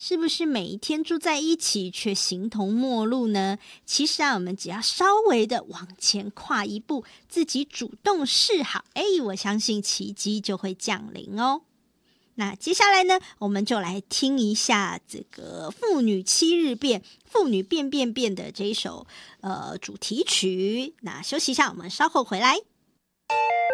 是不是每一天住在一起却形同陌路呢？其实我们只要稍微的往前跨一步，自己主动示好，我相信奇迹就会降临哦。那接下来呢，我们就来听一下这个妇女七日变、妇女变变变的这一首主题曲。那休息一下，我们稍后回来。